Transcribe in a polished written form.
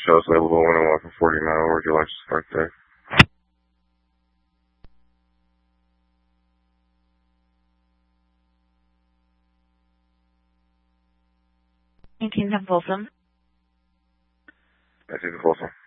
shows available 111 49. Where would you like to start there? Folsom. That's even Folsom.